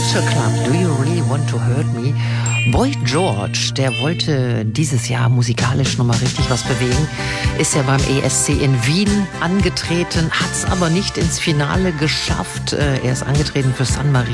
Culture Club, Do You Really Want to Hurt Me? Boy George, der wollte dieses Jahr musikalisch nochmal richtig was bewegen, ist ja beim ESC in Wien angetreten, hat es aber nicht ins Finale geschafft. Er ist angetreten für San Marino.